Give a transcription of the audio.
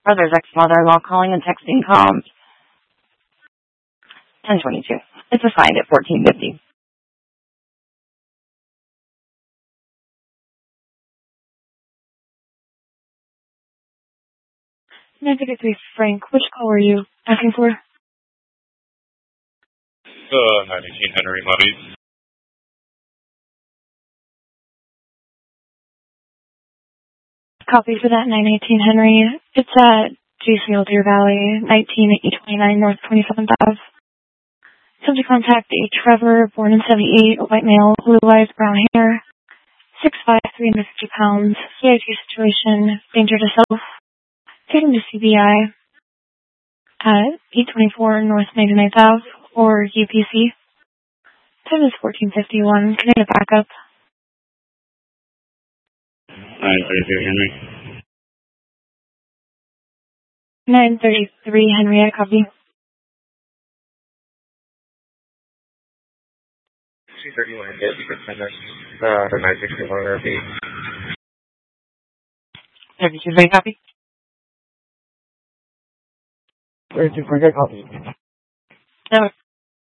brother's ex-mother-in-law calling and texting comms. 1022. It's assigned at 1450. -3 Frank, which call were you asking for? 918 Henry Muddy. Copy for that 918 Henry. It's at J Field, Deer Valley, 19829 North 27th Ave. Subject contact a Trevor, born in 78, a white male, blue eyes, brown hair, 6'5", 350 pounds, CIT situation, danger to self. Take him to CBI at 824 North 99th Ave or UPC. Time is 1451. Can I get a backup? 932 Henry. 933 Henry, I copy. 231 get the 961 RP. 32 Frank, copy. 32 Frank, I copy. No.